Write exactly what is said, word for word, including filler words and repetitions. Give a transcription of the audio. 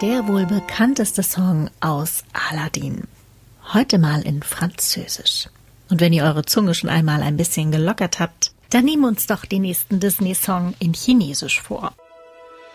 Der wohl bekannteste Song aus Aladdin. Heute mal in Französisch. Und wenn ihr eure Zunge schon einmal ein bisschen gelockert habt, dann nehmen wir uns doch den nächsten Disney-Song in Chinesisch vor.